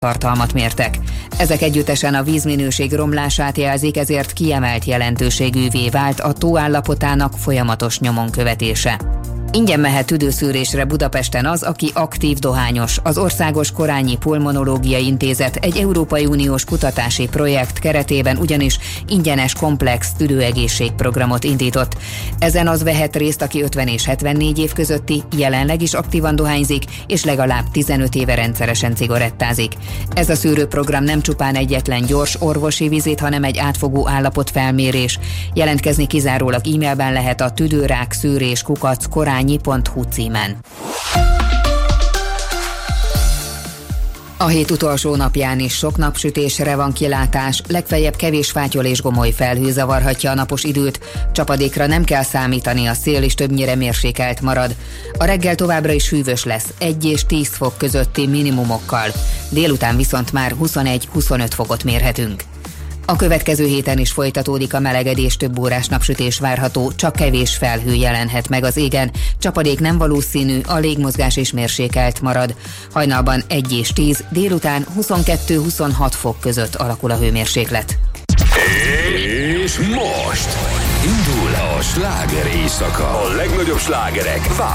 tartalmat mértek. Ezek együttesen a vízminőség romlását jelzik, ezért kiemelt jelentőségűvé vált a tó állapotának folyamatos nyomon követése. Ingyen mehet tüdőszűrésre Budapesten az, aki aktív dohányos. Az Országos Korányi Pulmonológiai Intézet egy Európai Uniós kutatási projekt keretében ugyanis ingyenes komplex tüdőegészségprogramot indított. Ezen az vehet részt, aki 50 és 74 év közötti, jelenleg is aktívan dohányzik, és legalább 15 éve rendszeresen cigarettázik. Ez a szűrőprogram nem csupán egyetlen gyors orvosi vizit, hanem egy átfogó állapotfelmérés. Jelentkezni kizárólag e-mailben lehet a tüdőrák-szűrés@korányi.hu címen. A hét utolsó napján is sok napsütésre van kilátás, legfeljebb kevés fátyol és gomoly felhő zavarhatja a napos időt, csapadékra nem kell számítani, a szél is többnyire mérsékelt marad. A reggel továbbra is hűvös lesz, 1 és 10 fok közötti minimumokkal, délután viszont már 21-25 fokot mérhetünk. A következő héten is folytatódik a melegedés, több órás napsütés várható, csak kevés felhő jelenhet meg az égen, csapadék nem valószínű, a légmozgás is mérsékelt marad. Hajnalban 1 és 10, délután 22-26 fok között alakul a hőmérséklet. És most indul a sláger éjszaka. A legnagyobb slágerek